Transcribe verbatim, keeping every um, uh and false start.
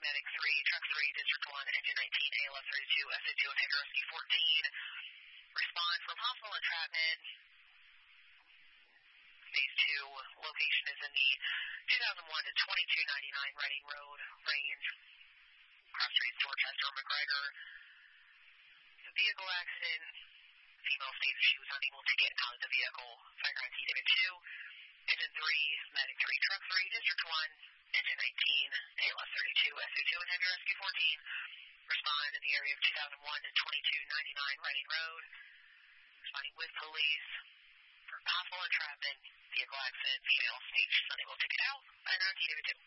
Medic three, Truck three, District one, Engine nineteen, A L S thirty-two, S O two, and Heavy Rescue fourteen. Respond for possible entrapment. Phase two location is in the two thousand one to twenty-two ninety-nine Reading Road range. Cross streets, Dorchester, McGregor. The vehicle accident. Female states she was unable to get out of the vehicle. Fire I D David two. Engine three, Medic three, Truck three, District one, Engine nineteen, A L S thirty-two, S O two, and Heavy Rescue fourteen. Respond in the area of two thousand one to twenty-two ninety-nine Reading Road. Responding with police for possible entrapment, vehicle accident, female state she's unable to get out. Fire I D David two.